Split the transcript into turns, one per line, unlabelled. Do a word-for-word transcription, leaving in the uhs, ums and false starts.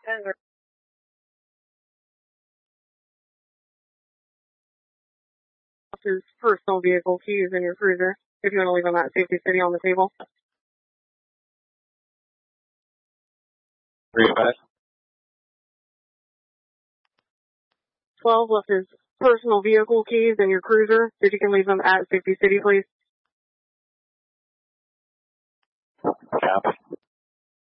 Denver. His personal vehicle keys in your cruiser. If you want to leave them at Safety City on the table.
Three five.
twelve left his personal vehicle keys in your cruiser. If you can leave them at Safety City, please.
Copy.